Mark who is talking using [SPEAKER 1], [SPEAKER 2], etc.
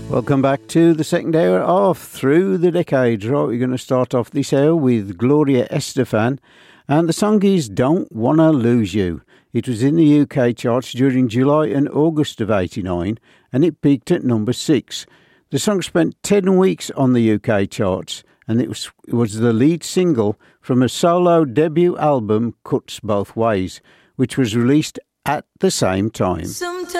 [SPEAKER 1] Welcome back to the second hour of Through the Decades. Right, we're going to start off this hour with Gloria Estefan, and the song is Don't Wanna Lose You. It was in the UK charts during July and August of '89, and it peaked at number 6. The song spent 10 weeks on the UK charts, and it was the lead single from a solo debut album, Cuts Both Ways, which was released at the same time.